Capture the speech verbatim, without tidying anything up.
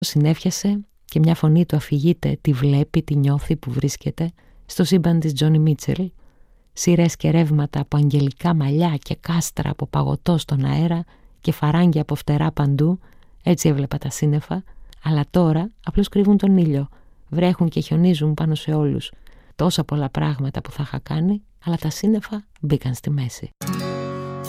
Συνέφιασε και μια φωνή του αφηγείται, τη βλέπει, τη νιώθει που βρίσκεται στο σύμπαν της Τζόνι Μίτσελ. Σειρές και ρεύματα από αγγελικά μαλλιά και κάστρα από παγωτό στον αέρα και φαράγγια από φτερά παντού, έτσι έβλεπα τα σύννεφα, αλλά τώρα απλώς κρύβουν τον ήλιο, βρέχουν και χιονίζουν πάνω σε όλους. Τόσα πολλά πράγματα που θα είχα κάνει, αλλά τα σύννεφα μπήκαν στη μέση.